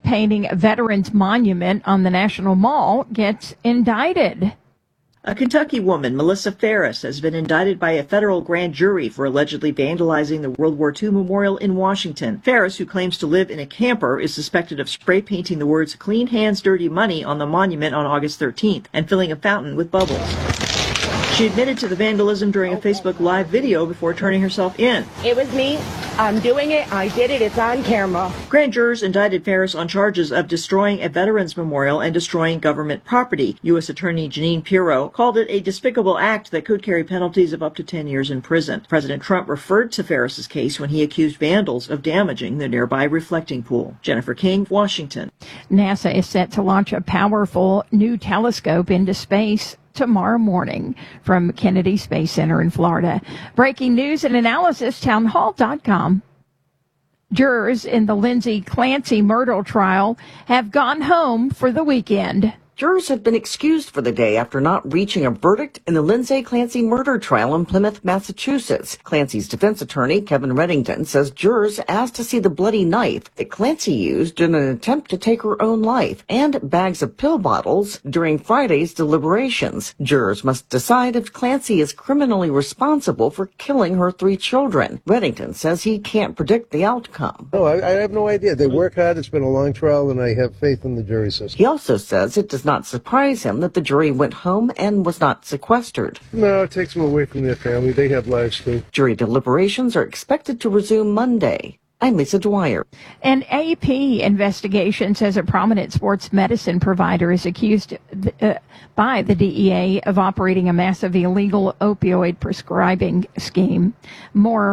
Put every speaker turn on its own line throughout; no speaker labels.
painting a veterans monument on the National Mall gets indicted.
A Kentucky woman, Melissa Ferris, has been indicted by a federal grand jury for allegedly vandalizing the World War II memorial in Washington. Ferris, who claims to live in a camper, is suspected of spray painting the words "Clean Hands, Dirty Money" on the monument on August 13th and filling a fountain with bubbles. She admitted to the vandalism during a Facebook Live video before turning herself in.
It was me. I'm doing it. I did it. It's on camera.
Grand jurors indicted Ferris on charges of destroying a veterans memorial and destroying government property. U.S. Attorney Jeanine Pirro called it a despicable act that could carry penalties of up to 10 years in prison. President Trump referred to Ferris's case when he accused vandals of damaging the nearby reflecting pool. Jennifer King, Washington.
NASA is set to launch a powerful new telescope into space tomorrow morning from Kennedy Space Center in Florida. Breaking news and analysis, townhall.com. Jurors in the Lindsay Clancy murder trial have gone home for the weekend.
Jurors have been excused for the day after not reaching a verdict in the Lindsay Clancy murder trial in Plymouth, Massachusetts. Clancy's defense attorney, Kevin Reddington, says jurors asked to see the bloody knife that Clancy used in an attempt to take her own life and bags of pill bottles during Friday's deliberations. Jurors must decide if Clancy is criminally responsible for killing her 3 children. Reddington says he can't predict the outcome.
No, I have no idea. They work hard. It's been a long trial, and I have faith in the jury system.
He also says it does not surprise him that the jury went home and was not sequestered.
No, it takes them away from their family. They have lives too.
Jury deliberations are expected to resume Monday. I'm Lisa Dwyer.
An AP investigation says a prominent sports medicine provider is accused by the DEA of operating a massive illegal opioid prescribing scheme. More.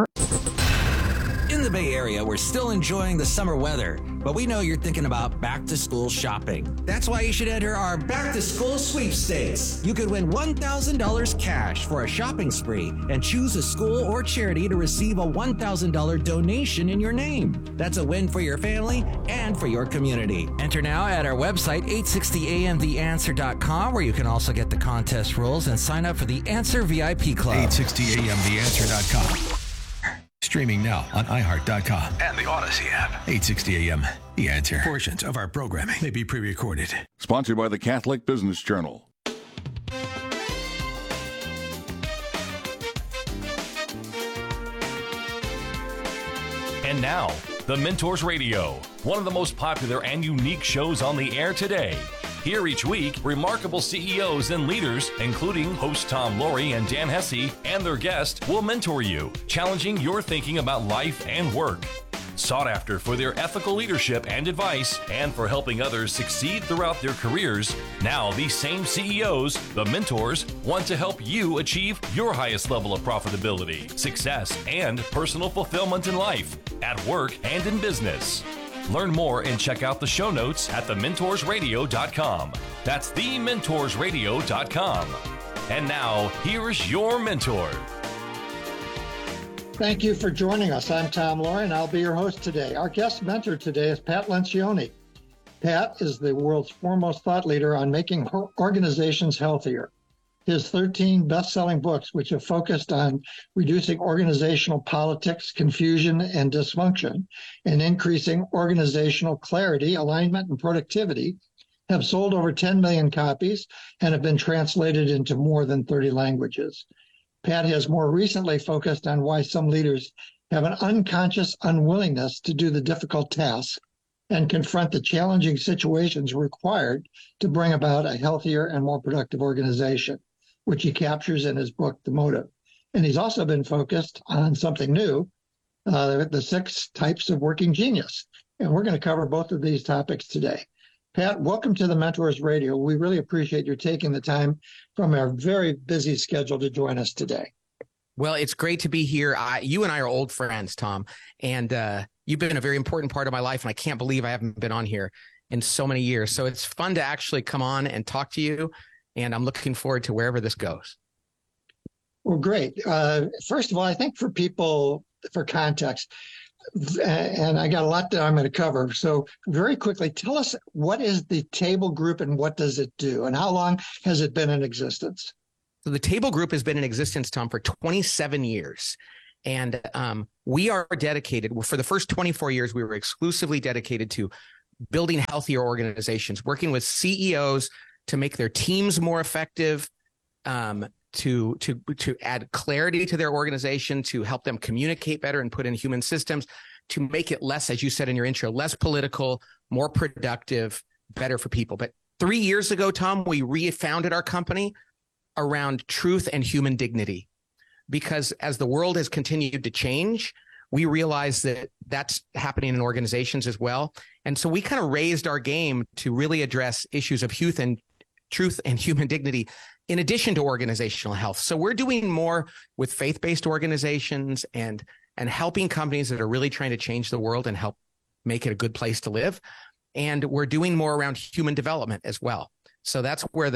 In the Bay Area, we're still enjoying the summer weather, but we know you're thinking about back-to-school shopping. That's why you should enter our back-to-school sweepstakes. You could win $1,000 cash for a shopping spree and choose a school or charity to receive a $1,000 donation in your name. That's a win for your family and for your community. Enter now at our website, 860amtheanswer.com, where you can also get the contest rules and sign up for the Answer VIP Club.
860amtheanswer.com. Streaming now on iHeart.com and the Odyssey app. 860 AM, The Answer. Portions of our programming may be pre-recorded.
Sponsored by the Catholic Business Journal.
And now, The Mentors Radio, one of the most popular and unique shows on the air today. Here each week, remarkable CEOs and leaders, including host Tom Laurie and Dan Hesse, and their guests will mentor you, challenging your thinking about life and work. Sought after for their ethical leadership and advice, and for helping others succeed throughout their careers, now these same CEOs, the mentors, want to help you achieve your highest level of profitability, success, and personal fulfillment in life, at work, and in business. Learn more and check out the show notes at thementorsradio.com. That's thementorsradio.com. And now, here's your mentor.
Thank you for joining us. I'm Tom Laurie, and I'll be your host today. Our guest mentor today is Pat Lencioni. Pat is the world's foremost thought leader on making organizations healthier. His 13 best-selling books, which have focused on reducing organizational politics, confusion, and dysfunction, and increasing organizational clarity, alignment, and productivity, have sold over 10 million copies and have been translated into more than 30 languages. Pat has more recently focused on why some leaders have an unconscious unwillingness to do the difficult tasks and confront the challenging situations required to bring about a healthier and more productive organization, which he captures in his book, The Motive. And he's also been focused on something new, the 6 types of working genius. And we're going to cover both of these topics today. Pat, welcome to the Mentors Radio. We really appreciate your taking the time from our very busy schedule to join us today.
Well, it's great to be here. You and I are old friends, Tom, and you've been a very important part of my life, and I can't believe I haven't been on here in so many years. So it's fun to actually come on and talk to you, and I'm looking forward to wherever this goes.
Well, great. First of all, I think for people, for context, and I got a lot that I'm going to cover. So very quickly, tell us, what is the Table Group and what does it do? And how long has it been in existence?
So the Table Group has been in existence, Tom, for 27 years. And we are dedicated, for the first 24 years, we were exclusively dedicated to building healthier organizations, working with CEOs to make their teams more effective, to add clarity to their organization, to help them communicate better and put in human systems, to make it less, as you said in your intro, less political, more productive, better for people. But 3 years ago, Tom, we refounded our company around truth and human dignity, because as the world has continued to change, we realize that that's happening in organizations as well. And so we kind of raised our game to really address issues of truth and human dignity in addition to organizational health. So we're doing more with faith-based organizations and helping companies that are really trying to change the world and help make it a good place to live. And we're doing more around human development as well. So that's where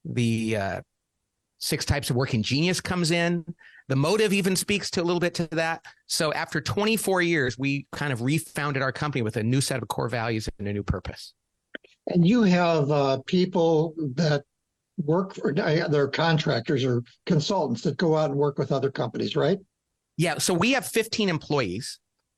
the 6 Types of Working Genius comes in. The motive even speaks to a little bit to that. So after 24 years, we kind of refounded our company with a new set of core values and a new purpose.
And you have people that work for, they're contractors or consultants that go out and work with other companies, right?
Yeah. So we have 15 employees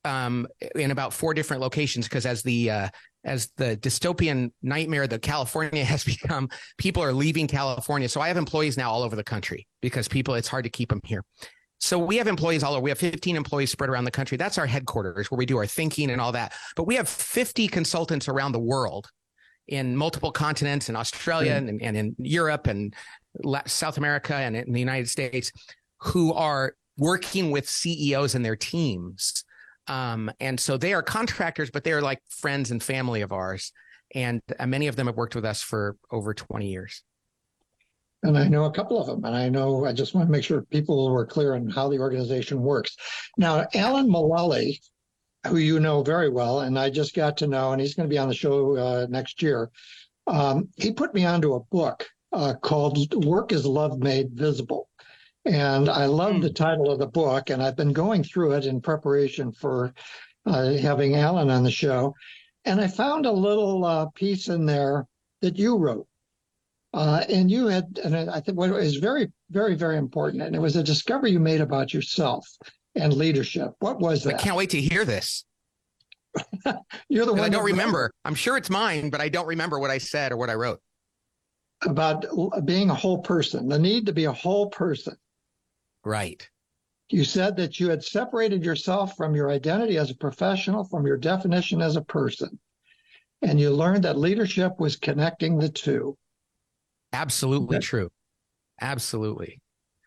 in about 4 different locations, because as the dystopian nightmare that California has become, people are leaving California. So I have employees now all over the country because it's hard to keep them here. So we have employees all over. We have 15 employees spread around the country. That's our headquarters where we do our thinking and all that. But we have 50 consultants around the world in multiple continents, in Australia and in Europe and South America and in the United States, who are working with CEOs and their teams. And so they are contractors, but they're like friends and family of ours. And many of them have worked with us for over 20 years.
And I know a couple of them. And I just want to make sure people were clear on how the organization works. Now, Alan Mulally, who you know very well, and I just got to know, and he's going to be on the show next year. He put me onto a book called Work is Love Made Visible. And I love the title of the book, and I've been going through it in preparation for having Alan on the show. And I found a little piece in there that you wrote. And you had, and I think what is very, very, very important, and it was a discovery you made about yourself and leadership. What was that?
I can't wait to hear this.
You're the one.
I don't remember. I'm sure it's mine, but I don't remember what I said or what I wrote.
About being a whole person, the need to be a whole person.
Right.
You said that you had separated yourself from your identity as a professional, from your definition as a person. And you learned that leadership was connecting the two.
Absolutely true. Absolutely.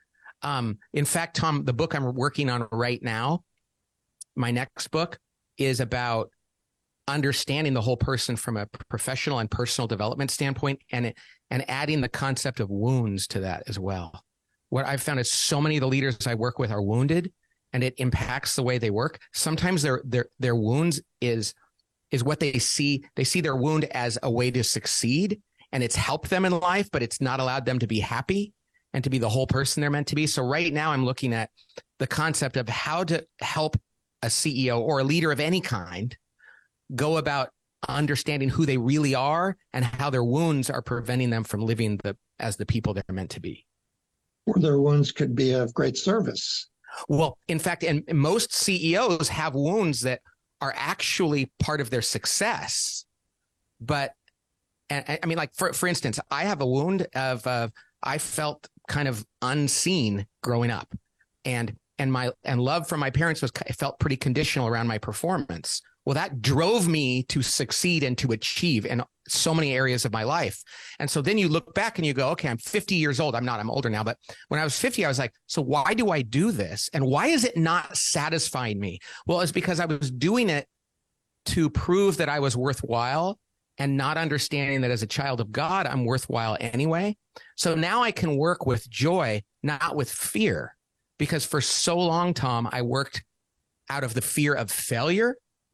In fact, Tom, the book I'm working on right now, my next book, is about understanding the whole person from a professional and personal development standpoint, and adding the concept of wounds to that as well. What I've found is so many of the leaders I work with are wounded, and it impacts the way they work. Sometimes their wounds is what they see. They see their wound as a way to succeed, and it's helped them in life, but it's not allowed them to be happy and to be the whole person they're meant to be. So right now I'm looking at the concept of how to help a CEO or a leader of any kind go about understanding who they really are and how their wounds are preventing them from living as the people they're meant to be.
Or their wounds could be of great service.
Well, in fact, and most CEOs have wounds that are actually part of their success. But, and I mean, like, for instance, I have a wound of, I felt kind of unseen growing up, and love from my parents felt pretty conditional around my performance. Well, that drove me to succeed and to achieve in so many areas of my life. And so then you look back and you go, okay, I'm 50 years old. I'm older now, but when I was 50, I was like, so why do I do this? And why is it not satisfying me? Well, it's because I was doing it to prove that I was worthwhile, and not understanding that as a child of God, I'm worthwhile anyway. So now I can work with joy, not with fear, because for so long, Tom, I worked out of the fear of failure.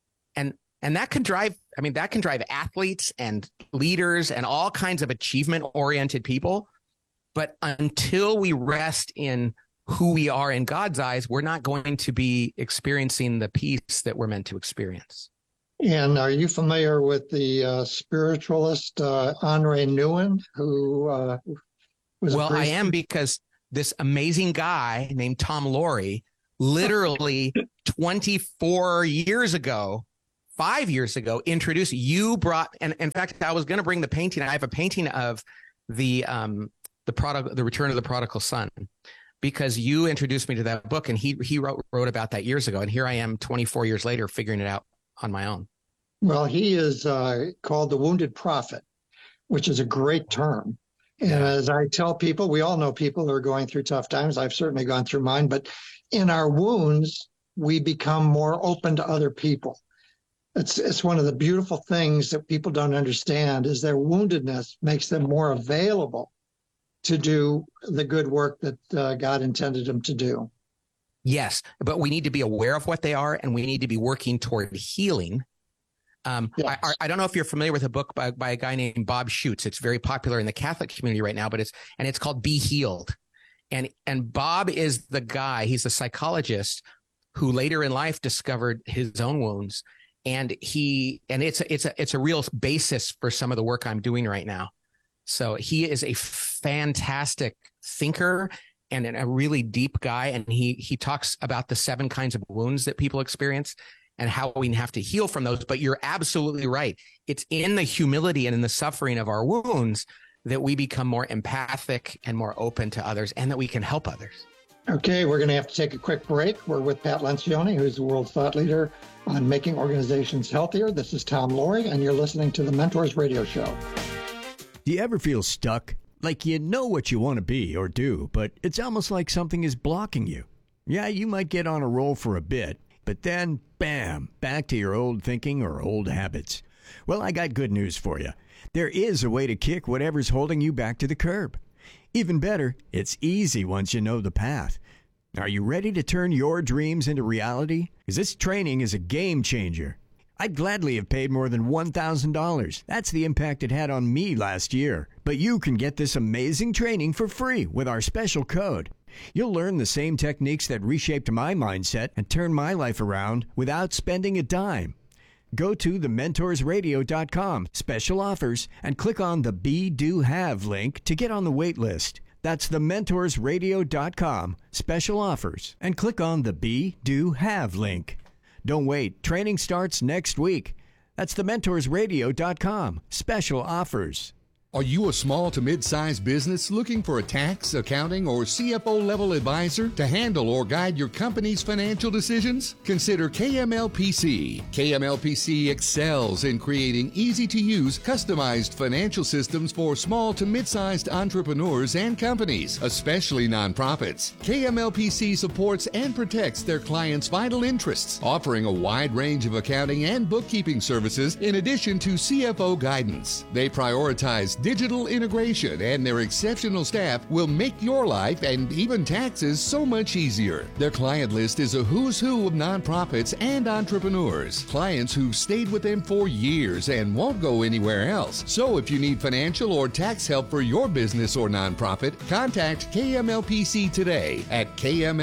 And that can drive athletes and leaders and all kinds of achievement-oriented people. But until we rest in who we are in God's eyes, we're not going to be experiencing the peace that we're meant to experience.
And are you familiar with the spiritualist Henri Nouwen, who was
Well, I am, because this amazing guy named Tom Laurie literally 24 years ago 5 years ago, introduced, you brought, and in fact, I was going to bring the painting. I have a painting of the Return of the Prodigal Son, because you introduced me to that book, and he wrote about that years ago. And here I am 24 years later, figuring it out on my own.
Well, he is called the wounded prophet, which is a great term. And as I tell people, we all know people who are going through tough times. I've certainly gone through mine, but in our wounds, we become more open to other people. It's one of the beautiful things that people don't understand is their woundedness makes them more available to do the good work that God intended them to do.
Yes, but we need to be aware of what they are, and we need to be working toward healing. Yes. I don't know if you're familiar with a book by a guy named Bob Schuchts. It's very popular in the Catholic community right now, but it's called Be Healed. And Bob is the guy, he's a psychologist who later in life discovered his own wounds. And it's a real basis for some of the work I'm doing right now. So he is a fantastic thinker and a really deep guy. And he talks about the 7 kinds of wounds that people experience and how we have to heal from those. But you're absolutely right. It's in the humility and in the suffering of our wounds that we become more empathic and more open to others, and that we can help others.
Okay, we're going to have to take a quick break. We're with Pat Lencioni, who's the world thought leader on making organizations healthier. This is Tom Laurie, and you're listening to the Mentors Radio Show.
Do you ever feel stuck? Like you know what you want to be or do, but it's almost like something is blocking you. Yeah, you might get on a roll for a bit, but then, bam, back to your old thinking or old habits. Well, I got good news for you. There is a way to kick whatever's holding you back to the curb. Even better, it's easy once you know the path. Are you ready to turn your dreams into reality? Because this training is a game changer. I'd gladly have paid more than $1,000. That's the impact it had on me last year. But you can get this amazing training for free with our special code. You'll learn the same techniques that reshaped my mindset and turned my life around without spending a dime. Go to thementorsradio.com, special offers, and click on the Be, Do, Have link to get on the wait list. That's thementorsradio.com, special offers, and click on the Be, Do, Have link. Don't wait. Training starts next week. That's thementorsradio.com, special offers.
Are you a small to mid-sized business looking for a tax, accounting, or CFO level advisor to handle or guide your company's financial decisions? Consider KMLPC. KMLPC excels in creating easy-to-use, customized financial systems for small to mid-sized entrepreneurs and companies, especially nonprofits. KMLPC supports and protects their clients' vital interests, offering a wide range of accounting and bookkeeping services in addition to CFO guidance. They prioritize digital integration, and their exceptional staff will make your life and even taxes so much easier. Their client list is a who's who of nonprofits and entrepreneurs, clients who've stayed with them for years and won't go anywhere else. So if you need financial or tax help for your business or nonprofit, contact KMLPC today at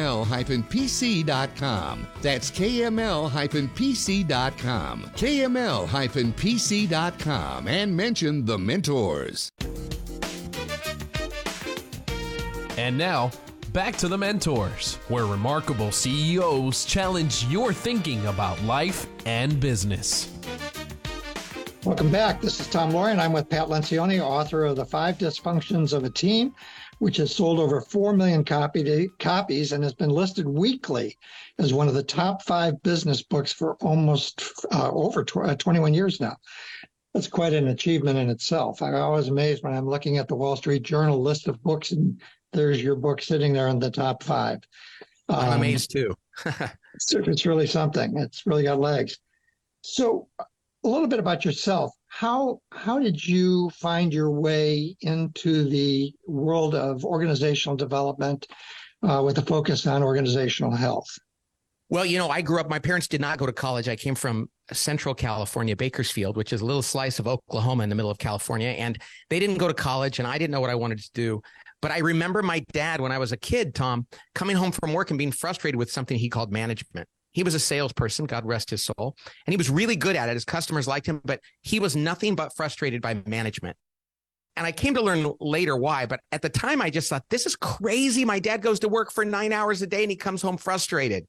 kml-pc.com. That's kml-pc.com. kml-pc.com, and mention the Mentors.
And now, back to the Mentors, where remarkable CEOs challenge your thinking about life and business.
Welcome back. This is Tom Laurie, and I'm with Pat Lencioni, author of The 5 Dysfunctions of a Team, which has sold over 4 million copies and has been listed weekly as one of the top 5 business books for almost over 21 years now. That's quite an achievement in itself. I'm always amazed when I'm looking at the Wall Street Journal list of books, and there's your book sitting there in the top 5.
I'm amazed too.
It's really something. It's really got legs. So a little bit about yourself. How did you find your way into the world of organizational development with a focus on organizational health?
Well, I grew up, my parents did not go to college. I came from Central California, Bakersfield, which is a little slice of Oklahoma in the middle of California. And they didn't go to college, and I didn't know what I wanted to do. But I remember my dad, when I was a kid, Tom, coming home from work and being frustrated with something he called management. He was a salesperson, God rest his soul, and he was really good at it. His customers liked him, but he was nothing but frustrated by management. And I came to learn later why, but at the time I just thought, this is crazy. My dad goes to work for 9 hours a day and he comes home frustrated.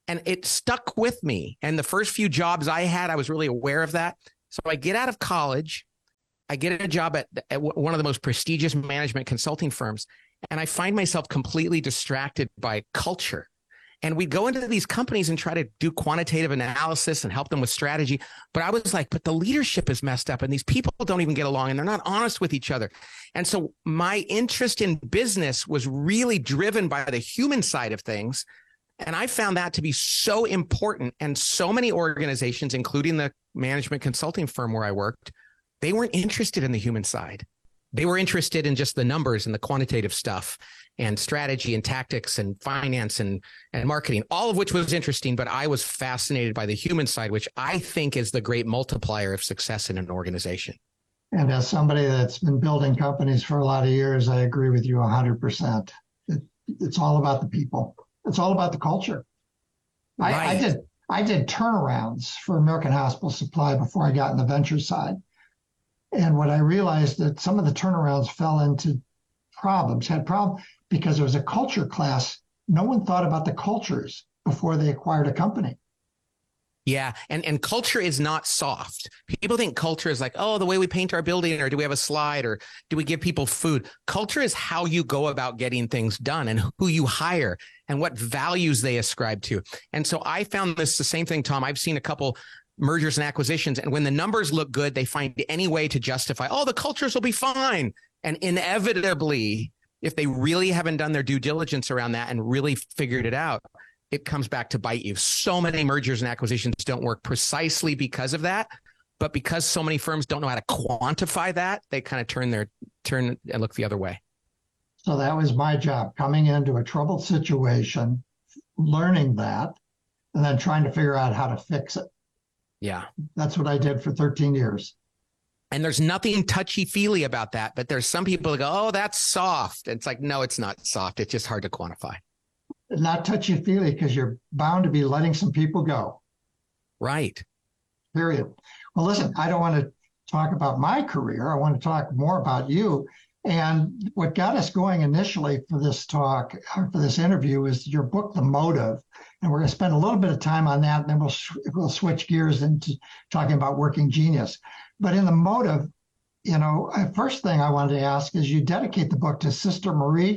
And it stuck with me. And the first few jobs I had, I was really aware of that. So I get out of college, I get a job at one of the most prestigious management consulting firms, and I find myself completely distracted by culture. And we'd go into these companies and try to do quantitative analysis and help them with strategy. But I was like, but the leadership is messed up and these people don't even get along and they're not honest with each other. And so my interest in business was really driven by the human side of things. And I found that to be so important. And so many organizations, including the management consulting firm where I worked, they weren't interested in the human side. They were interested in just the numbers and the quantitative stuff and strategy and tactics and finance and marketing, all of which was interesting. But I was fascinated by the human side, which I think is the great multiplier of success in an organization.
And as somebody that's been building companies for a lot of years, I agree with you 100%. It's all about the people. It's all about the culture.
Right.
I did turnarounds for American Hospital Supply before I got in the venture side. And what I realized that some of the turnarounds fell into had problems because there was a culture class. No one thought about the cultures before they acquired a company.
Yeah. And culture is not soft. People think culture is like, oh, the way we paint our building, or do we have a slide, or do we give people food? Culture is how you go about getting things done and who you hire and what values they ascribe to. And so I found this the same thing, Tom. I've seen a couple mergers and acquisitions, and when the numbers look good, they find any way to justify, oh, the cultures will be fine. And inevitably, if they really haven't done their due diligence around that and really figured it out, it comes back to bite you. So many mergers and acquisitions don't work precisely because of that. But because so many firms don't know how to quantify that, they kind of turn and look the other way.
So that was my job, coming into a troubled situation, learning that, and then trying to figure out how to fix it.
Yeah.
That's what I did for 13 years.
And there's nothing touchy-feely about that. But there's some people that go, oh, that's soft. It's like, no, it's not soft. It's just hard to quantify.
Not touchy-feely because you're bound to be letting some people go.
Right.
Period. Well, listen, I don't want to talk about my career. I want to talk more about you. And what got us going initially for this talk, or for this interview, is your book, The Motive. And we're going to spend a little bit of time on that, and then we'll switch gears into talking about Working Genius. But in The Motive, first thing I wanted to ask is you dedicate the book to Sister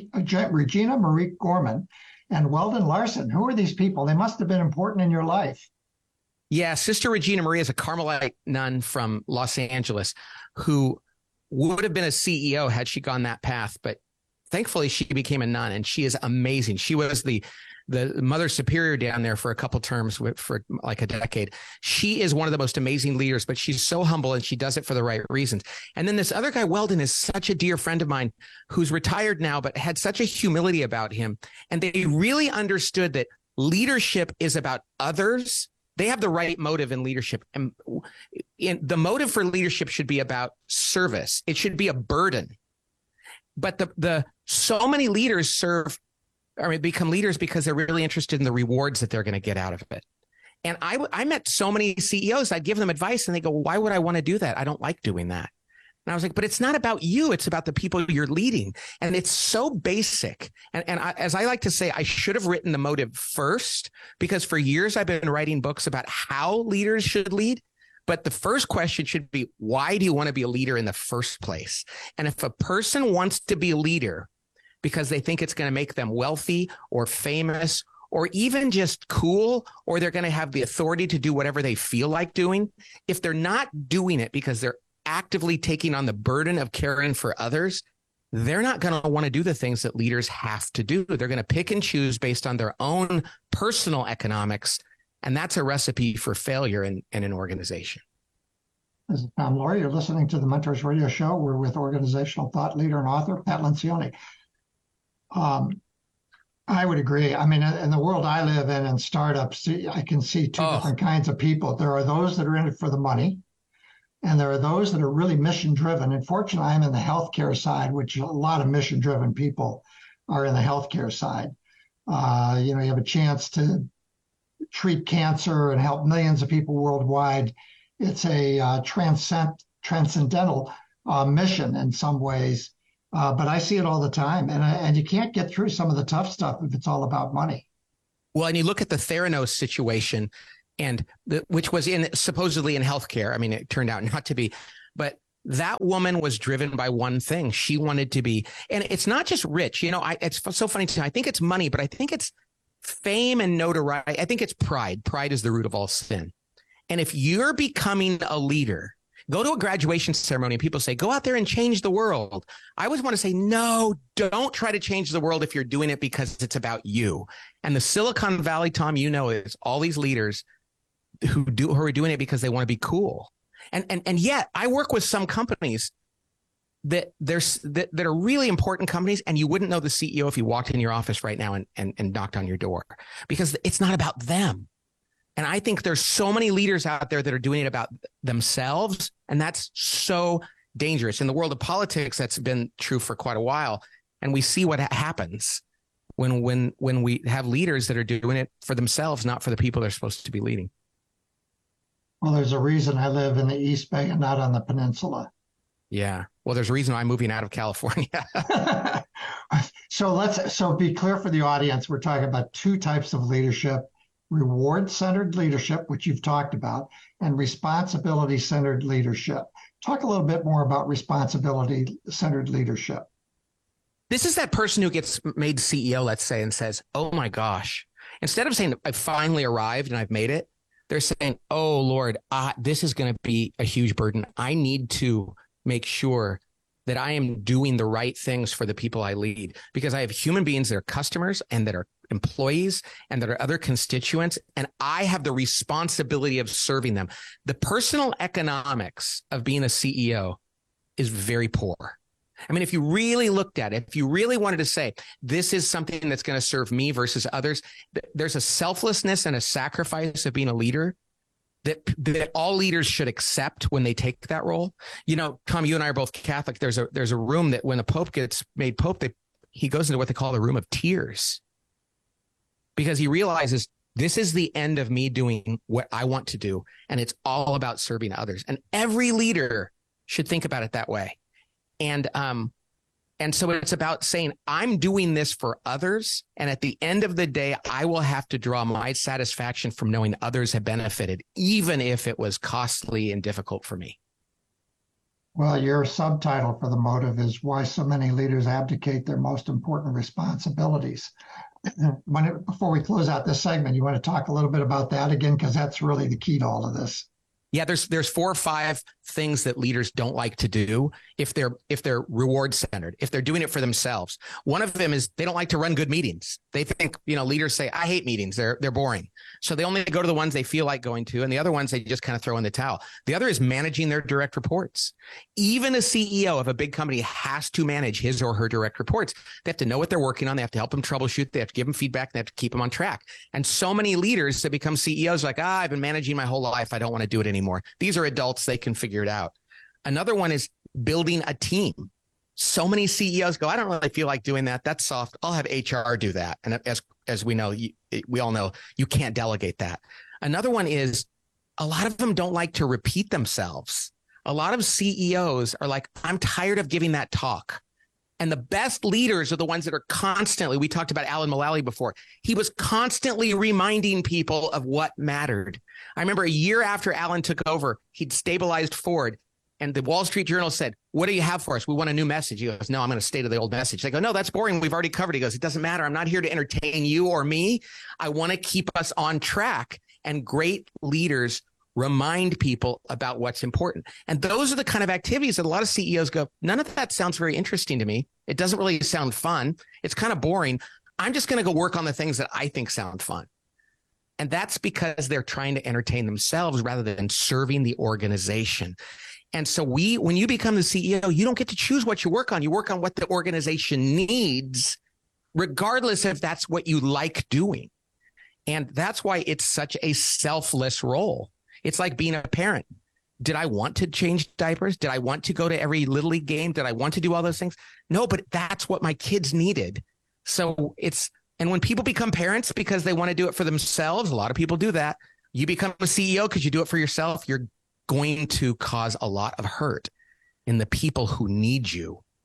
Regina Marie Gorman and Weldon Larson. Who are these people? They must have been important in your life.
Yeah, Sister Regina Marie is a Carmelite nun from Los Angeles who would have been a CEO had she gone that path. But thankfully, she became a nun, and she is amazing. She was the mother superior down there for a couple terms for like a decade. She is one of the most amazing leaders, but she's so humble and she does it for the right reasons. And then this other guy, Weldon, is such a dear friend of mine who's retired now, but had such a humility about him. And they really understood that leadership is about others. They have the right motive in leadership. And the motive for leadership should be about service. It should be a burden. But the so many leaders become leaders because they're really interested in the rewards that they're going to get out of it. And I met so many CEOs, I'd give them advice and they go, well, why would I want to do that? I don't like doing that. And I was like, but it's not about you. It's about the people you're leading. And it's so basic. As I like to say, I should have written the motive first, because for years I've been writing books about how leaders should lead. But the first question should be, why do you want to be a leader in the first place? And if a person wants to be a leader because they think it's going to make them wealthy or famous or even just cool, or they're going to have the authority to do whatever they feel like doing, if they're not doing it because they're actively taking on the burden of caring for others, they're not going to want to do the things that leaders have to do. They're going to pick and choose based on their own personal economics. And that's a recipe for failure in an organization.
This is Tom Loarie. You're listening to the Mentors Radio Show. We're with organizational thought leader and author Pat Lencioni. I would agree. I mean, in the world I live in startups, I can see two different kinds of people. There are those that are in it for the money, and there are those that are really mission-driven. And fortunately, I'm in the healthcare side, which a lot of mission-driven people are in the healthcare side. You have a chance to treat cancer and help millions of people worldwide. It's a transcendental mission in some ways. But I see it all the time. And you can't get through some of the tough stuff if it's all about money.
Well, and you look at the Theranos situation, and which was supposedly in healthcare. I mean, it turned out not to be, but that woman was driven by one thing. She wanted to be, and it's not just rich. It's so funny to me. I think it's money, but I think it's fame and notoriety. I think it's pride. Pride is the root of all sin. And if you're becoming a leader, go to a graduation ceremony and people say, go out there and change the world. I always want to say, no, don't try to change the world if you're doing it because it's about you. And the Silicon Valley, Tom, is all these leaders who are doing it because they want to be cool. And yet I work with some companies that are really important companies, and you wouldn't know the CEO if you walked in your office right now and knocked on your door, because it's not about them. And I think there's so many leaders out there that are doing it about themselves, and that's so dangerous. In the world of politics, that's been true for quite a while, and we see what happens when we have leaders that are doing it for themselves, not for the people they're supposed to be leading.
Well, there's a reason I live in the East Bay and not on the peninsula.
Yeah. Well, there's a reason I'm moving out of California.
So be clear for the audience. We're talking about two types of leadership: reward-centered leadership, which you've talked about, and responsibility-centered leadership. Talk a little bit more about responsibility-centered leadership.
This is that person who gets made CEO, let's say, and says, oh my gosh, instead of saying, I finally arrived and I've made it, they're saying, oh, Lord, this is going to be a huge burden. I need to make sure that I am doing the right things for the people I lead, because I have human beings that are customers and that are employees and that are other constituents, and I have the responsibility of serving them. The personal economics of being a CEO is very poor. I mean, if you really looked at it, if you really wanted to say, this is something that's going to serve me versus others, there's a selflessness and a sacrifice of being a leader that all leaders should accept when they take that role. Tom, you and I are both Catholic. There's a room that when the Pope gets made Pope, he goes into what they call the room of tears, because he realizes this is the end of me doing what I want to do, and it's all about serving others. And every leader should think about it that way. And so it's about saying, I'm doing this for others. And at the end of the day, I will have to draw my satisfaction from knowing others have benefited, even if it was costly and difficult for me.
Well, your subtitle for the motive is Why So Many Leaders Abdicate Their Most Important Responsibilities. Before we close out this segment, you want to talk a little bit about that again, because that's really the key to all of this.
Yeah, there's 4 or 5 things that leaders don't like to do if they're reward centered, if they're doing it for themselves. One of them is they don't like to run good meetings. They think, leaders say, I hate meetings. They're boring. So they only go to the ones they feel like going to, and the other ones they just kind of throw in the towel. The other is managing their direct reports. Even a CEO of a big company has to manage his or her direct reports. They have to know what they're working on. They have to help them troubleshoot. They have to give them feedback. They have to keep them on track. And so many leaders that become CEOs are like, I've been managing my whole life. I don't want to do it anymore. These are adults. They can figure it out. Another one is building a team. So many CEOs go, I don't really feel like doing that. That's soft. I'll have HR do that. And as we know, we all know you can't delegate that. Another one is a lot of them don't like to repeat themselves. A lot of CEOs are like, I'm tired of giving that talk. And the best leaders are the ones that are constantly, we talked about Alan Mulally before. He was constantly reminding people of what mattered. I remember a year after Alan took over, he'd stabilized Ford. And the Wall Street Journal said, what do you have for us? We want a new message. He goes, no, I'm going to stay to the old message. They go, no, that's boring. We've already covered it. He goes, it doesn't matter. I'm not here to entertain you or me. I want to keep us on track. And great leaders remind people about what's important. And those are the kind of activities that a lot of CEOs go, none of that sounds very interesting to me. It doesn't really sound fun. It's kind of boring. I'm just going to go work on the things that I think sound fun. And that's because they're trying to entertain themselves rather than serving the organization. And so when you become the CEO, you don't get to choose what you work on. You work on what the organization needs, regardless if that's what you like doing. And that's why it's such a selfless role. It's like being a parent. Did I want to change diapers? Did I want to go to every Little League game? Did I want to do all those things? No, but that's what my kids needed. So and when people become parents because they want to do it for themselves, a lot of people do that. You become a CEO because you do it for yourself. You're going to cause a lot of hurt in the people who need you.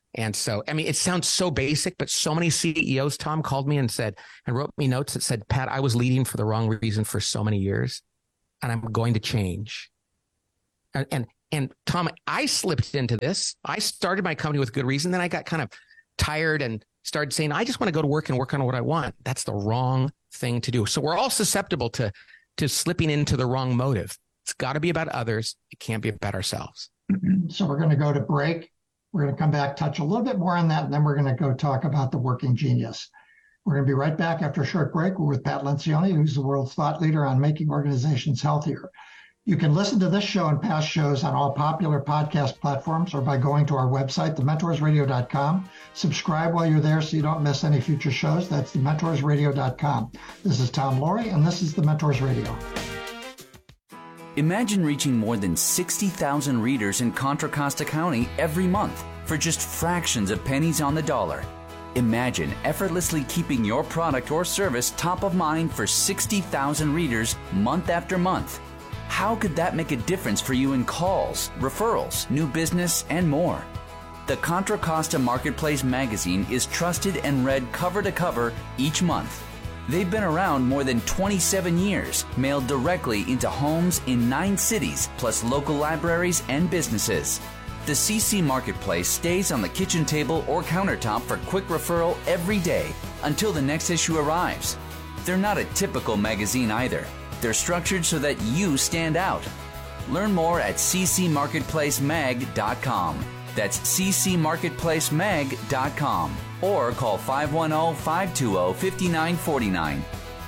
And so, I mean, it sounds so basic, but so many CEOs, Tom, called me and wrote me notes that said, Pat, I was leading for the wrong reason for so many years, and I'm going to change. And Tom, I slipped into this. I started my company with good reason. Then I got kind of tired and started saying, I just want to go to work and work on what I want. That's the wrong thing to do. So we're all susceptible to slipping into the wrong motive. It's got to be about others. It can't be about ourselves.
So we're going to go to break. We're going to come back, touch a little bit more on that, and then we're going to go talk about the working genius. We're going to be right back after a short break. We're with Pat Lencioni, who's the world's thought leader on making organizations healthier. You can listen to this show and past shows on all popular podcast platforms or by going to our website, thementorsradio.com. Subscribe while you're there so you don't miss any future shows. That's thementorsradio.com. This is Tom Laurie, and this is The Mentors Radio.
Imagine reaching more than 60,000 readers in Contra Costa County every month for just fractions of pennies on the dollar. Imagine effortlessly keeping your product or service top of mind for 60,000 readers month after month. How could that make a difference for you in calls, referrals, new business, and more? The Contra Costa Marketplace magazine is trusted and read cover to cover each month. They've been around more than 27 years, mailed directly into homes in 9 cities, plus local libraries and businesses. The CC Marketplace stays on the kitchen table or countertop for quick referral every day until the next issue arrives. They're not a typical magazine either. They're structured so that you stand out. Learn more at ccmarketplacemag.com. That's ccmarketplacemag.com. Or call 510-520-5949.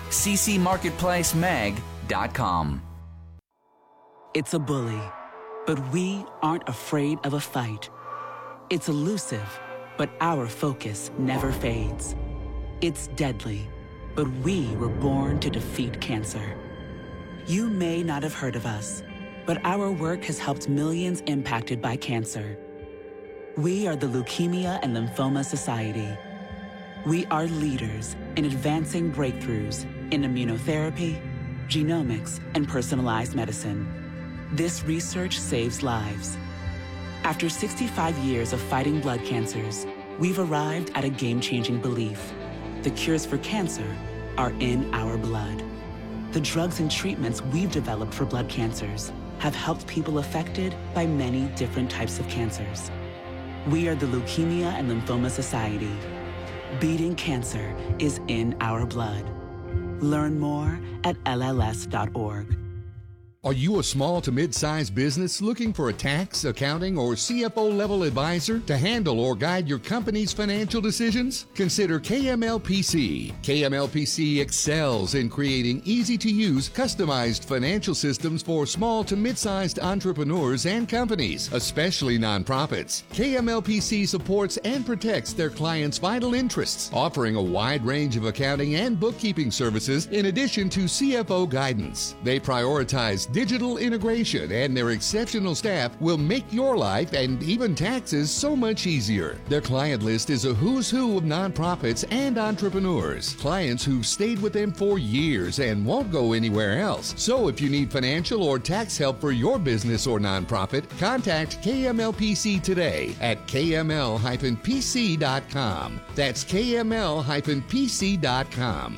ccmarketplacemag.com.
It's a bully, but we aren't afraid of a fight. It's elusive, but our focus never fades. It's deadly, but we were born to defeat cancer. You may not have heard of us, but our work has helped millions impacted by cancer. We are the Leukemia and Lymphoma Society. We are leaders in advancing breakthroughs in immunotherapy, genomics, and personalized medicine. This research saves lives. After 65 years of fighting blood cancers, we've arrived at a game-changing belief. The cures for cancer are in our blood. The drugs and treatments we've developed for blood cancers have helped people affected by many different types of cancers. We are the Leukemia and Lymphoma Society. Beating cancer is in our blood. Learn more at LLS.org.
Are you a small to mid-sized business looking for a tax, accounting, or CFO level advisor to handle or guide your company's financial decisions? Consider KMLPC. KMLPC excels in creating easy-to-use, customized financial systems for small to mid-sized entrepreneurs and companies, especially nonprofits. KMLPC supports and protects their clients' vital interests, offering a wide range of accounting and bookkeeping services in addition to CFO guidance. They prioritize digital integration, and their exceptional staff will make your life and even taxes so much easier. Their client list is a who's who of nonprofits and entrepreneurs, clients who've stayed with them for years and won't go anywhere else. So if you need financial or tax help for your business or nonprofit, contact KMLPC today at kml-pc.com. That's kml-pc.com.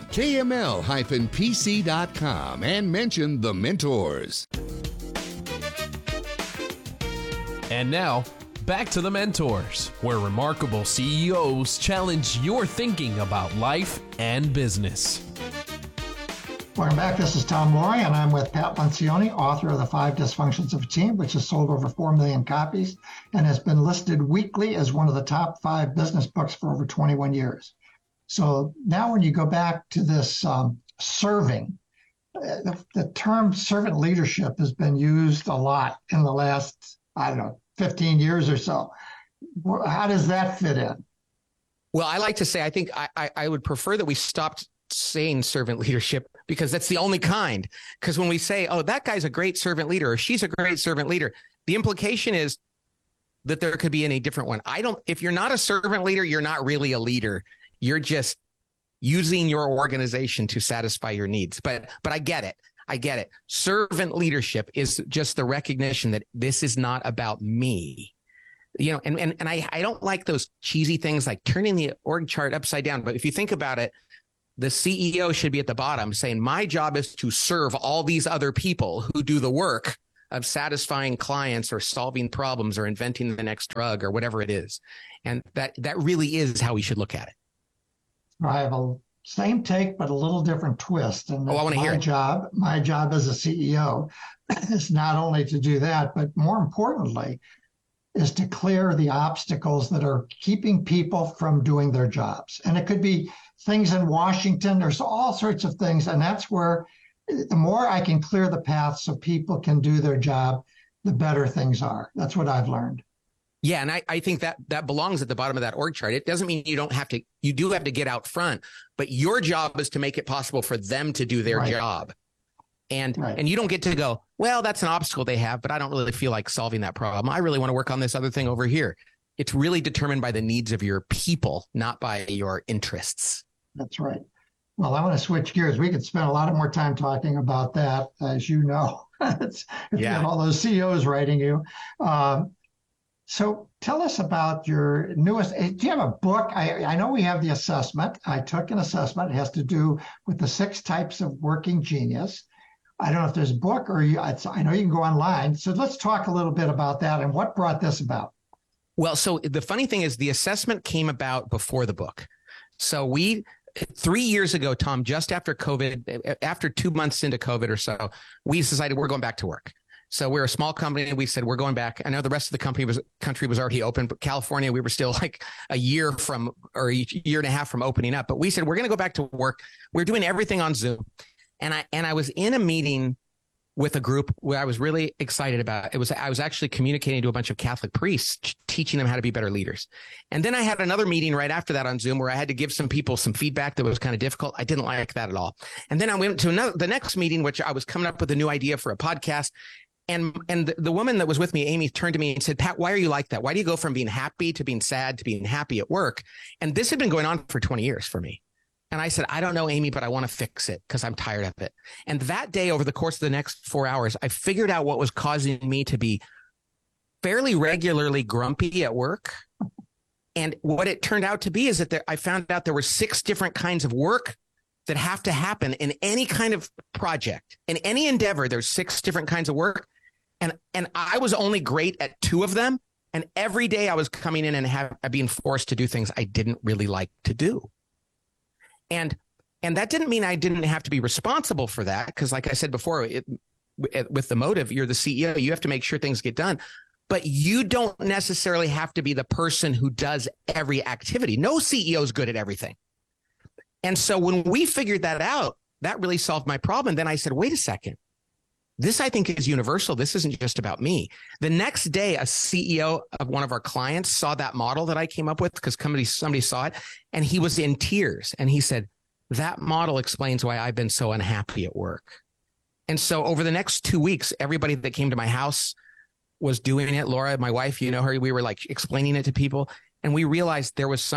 kml-pc.com, and mention The Mentors.
And now, back to The Mentors, where remarkable CEOs challenge your thinking about life and business.
Welcome back. This is Tom Laurie, and I'm with Pat Lencioni, author of The 5 Dysfunctions of a Team, which has sold over 4 million copies and has been listed weekly as one of the top 5 business books for over 21 years. So now when you go back to this serving, the term servant leadership has been used a lot in the last, 15 years or so. How does that fit in?
Well, I like to say, I think I would prefer that we stopped saying servant leadership, because that's the only kind. Because when we say, oh, that guy's a great servant leader, or she's a great servant leader, the implication is that there could be any different one. If you're not a servant leader, you're not really a leader. You're just using your organization to satisfy your needs. But I get it. I get it. Servant leadership is just the recognition that this is not about me. And I don't like those cheesy things like turning the org chart upside down. But if you think about it, the CEO should be at the bottom saying, my job is to serve all these other people who do the work of satisfying clients or solving problems or inventing the next drug or whatever it is. And that really is how we should look at it.
I have a same take, but a little different twist. And
I want to hear it.
My job as a CEO is not only to do that, but more importantly, is to clear the obstacles that are keeping people from doing their jobs. And it could be things in Washington. There's all sorts of things. And that's where the more I can clear the path so people can do their job, the better things are. That's what I've learned.
Yeah. And I think that belongs at the bottom of that org chart. It doesn't mean you do have to get out front, but your job is to make it possible for them to do their job. And you don't get to go, well, that's an obstacle they have, but I don't really feel like solving that problem. I really want to work on this other thing over here. It's really determined by the needs of your people, not by your interests.
That's right. Well, I want to switch gears. We could spend a lot more time talking about that, as you know. You have all those CEOs writing you. So tell us about your newest. Do you have a book? I know we have the assessment. I took an assessment. It has to do with the 6 types of working genius. I don't know if there's a book or I know you can go online. So let's talk a little bit about that and what brought this about.
Well, so the funny thing is the assessment came about before the book. So 3 years ago, Tom, just after COVID, after 2 months into COVID or so, we decided we're going back to work. So we're a small company and we said, we're going back. I know the rest of the country was already open, but California, we were still like a year and a half from opening up. But we said, we're going to go back to work. We're doing everything on Zoom. And I was in a meeting with a group where I was really excited about. I was actually communicating to a bunch of Catholic priests, teaching them how to be better leaders. And then I had another meeting right after that on Zoom where I had to give some people some feedback that was kind of difficult. I didn't like that at all. And then I went to the next meeting, which I was coming up with a new idea for a podcast. And the woman that was with me, Amy, turned to me and said, Pat, why are you like that? Why do you go from being happy to being sad to being happy at work? And this had been going on for 20 years for me. And I said, I don't know, Amy, but I want to fix it because I'm tired of it. And that day, over the course of the next 4 hours, I figured out what was causing me to be fairly regularly grumpy at work. And what it turned out to be is that I found out there were 6 different kinds of work that have to happen in any kind of project. In any endeavor, there's 6 different kinds of work. And I was only great at 2 of them. And every day I was coming in and being forced to do things I didn't really like to do. And that didn't mean I didn't have to be responsible for that. Because like I said before, with the motive, you're the CEO, you have to make sure things get done. But you don't necessarily have to be the person who does every activity. No CEO is good at everything. And so when we figured that out, that really solved my problem. And then I said, wait a second. This, I think, is universal. This isn't just about me. The next day, a CEO of one of our clients saw that model that I came up with because somebody saw it, and he was in tears. And he said, that model explains why I've been so unhappy at work. And so over the next 2 weeks, everybody that came to my house was doing it. Laura, my wife, you know her, we were like explaining it to people. And we realized there was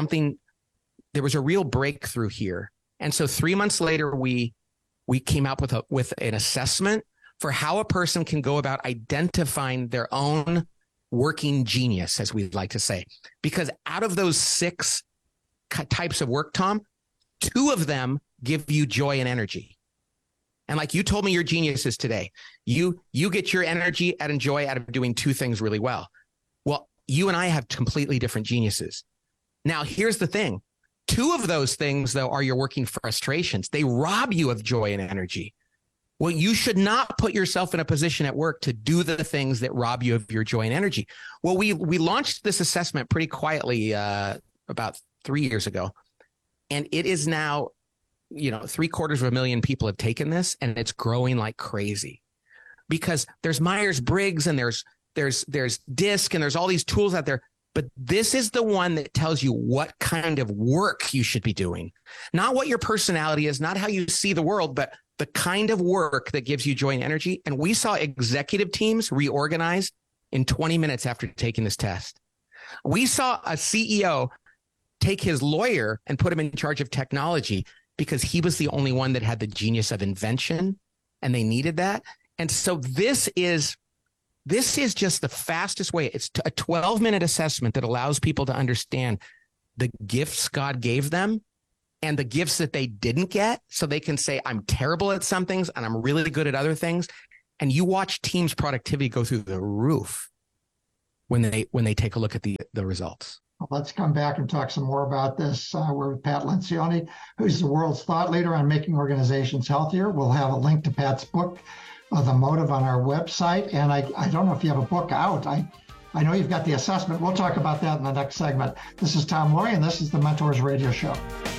a real breakthrough here. And so 3 months later, we came out with an assessment for how a person can go about identifying their own working genius, as we'd like to say. Because out of those 6 types of work, Tom, 2 of them give you joy and energy. And like you told me your geniuses today, you get your energy and joy out of doing 2 things really well. Well, you and I have completely different geniuses. Now, here's the thing. 2 of those things, though, are your working frustrations. They rob you of joy and energy. Well, you should not put yourself in a position at work to do the things that rob you of your joy and energy. Well, we launched this assessment pretty quietly about 3 years ago. And it is now, 750,000 people have taken this, and it's growing like crazy. Because there's Myers-Briggs and there's DISC and there's all these tools out there. But this is the one that tells you what kind of work you should be doing. Not what your personality is, not how you see the world, but the kind of work that gives you joy and energy. And we saw executive teams reorganize in 20 minutes after taking this test. We saw a CEO take his lawyer and put him in charge of technology because he was the only one that had the genius of invention, and they needed that. And so this is This is just the fastest way. It's a 12-minute assessment that allows people to understand the gifts God gave them and the gifts that they didn't get, so they can say, I'm terrible at some things and I'm really good at other things. And you watch teams' productivity go through the roof when they take a look at the results.
Well, let's come back and talk some more about this. We're with Pat Lencioni, who's the world's thought leader on making organizations healthier. We'll have a link to Pat's book, The Motive, on our website. And I don't know if you have a book out. I know you've got the assessment. We'll talk about that in the next segment. This is Tom Laurie, and this is the Mentors Radio Show.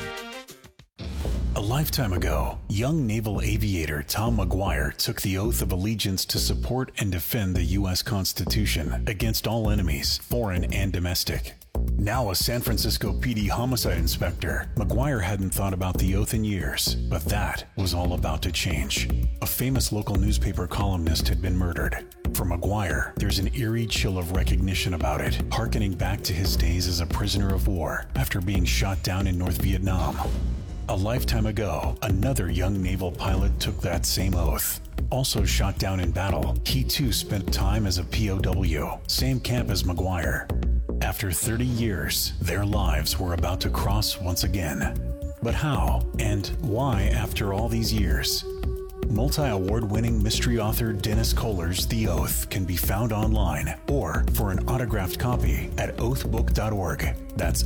A lifetime ago, young naval aviator Tom McGuire took the oath of allegiance to support and defend the U.S. Constitution against all enemies, foreign and domestic. Now a San Francisco PD homicide inspector, McGuire hadn't thought about the oath in years, but that was all about to change. A famous local newspaper columnist had been murdered. For McGuire, there's an eerie chill of recognition about it, hearkening back to his days as a prisoner of war after being shot down in North Vietnam. A lifetime ago, another young naval pilot took that same oath. Also shot down in battle, he too spent time as a POW, same camp as McGuire. After 30 years, their lives were about to cross once again. But how and why after all these years? Multi-award-winning mystery author Dennis Kohler's The Oath can be found online or for an autographed copy at oathbook.org. That's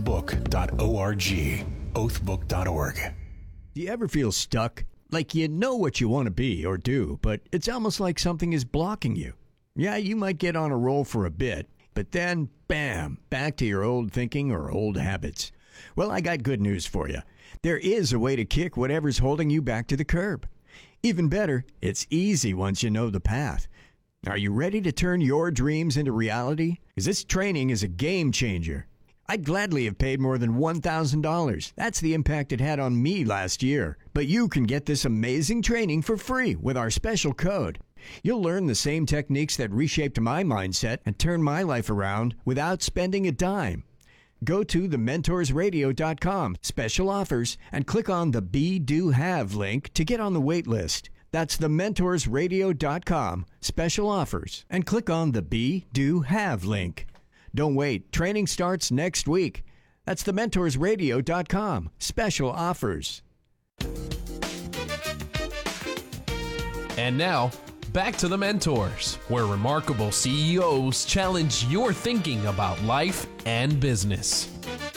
oathbook.org. oathbook.org.
Do you ever feel stuck? Like you know what you want to be or do, but it's almost like something is blocking you. Yeah, you might get on a roll for a bit, but then, bam, back to your old thinking or old habits. Well, I got good news for you. There is a way to kick whatever's holding you back to the curb. Even better, it's easy once you know the path. Are you ready to turn your dreams into reality? Because this training is a game changer. I'd gladly have paid more than $1,000. That's the impact it had on me last year. But you can get this amazing training for free with our special code. You'll learn the same techniques that reshaped my mindset and turned my life around without spending a dime. Go to thementorsradio.com, special offers, and click on the Be Do Have link to get on the wait list. That's thementorsradio.com, special offers, and click on the Be Do Have link. Don't wait. Training starts next week. That's thementorsradio.com. Special offers.
And now, back to the Mentors, where remarkable CEOs challenge your thinking about life and business.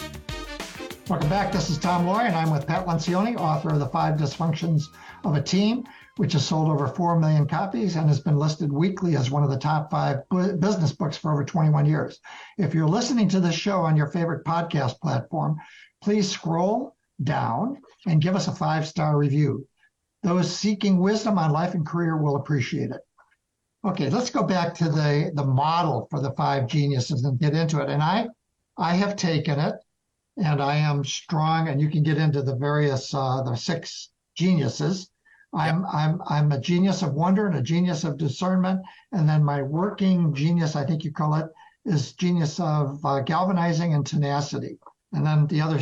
Welcome back. This is Tom Laurie, and I'm with Pat Lencioni, author of The 5 Dysfunctions of a Team, which has sold over 4 million copies and has been listed weekly as one of the top 5 business books for over 21 years. If you're listening to this show on your favorite podcast platform, please scroll down and give us a 5-star review. Those seeking wisdom on life and career will appreciate it. Okay, let's go back to the model for the 5 geniuses and get into it. And I have taken it, and I am strong, and you can get into the various, the 6 geniuses. I'm a genius of wonder and a genius of discernment. And then my working genius, I think you call it, is genius of galvanizing and tenacity. And then the other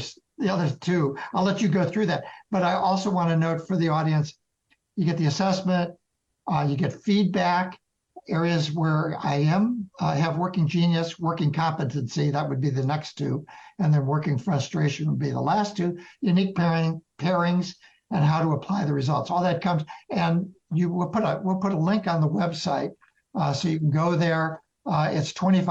2, I'll let you go through that. But I also want to note for the audience, you get the assessment, you get feedback, areas where I have working genius, working competency, that would be the next 2. And then working frustration would be the last 2. Unique pairings, and how to apply the results. All that comes, and we'll put a link on the website so you can go there. It's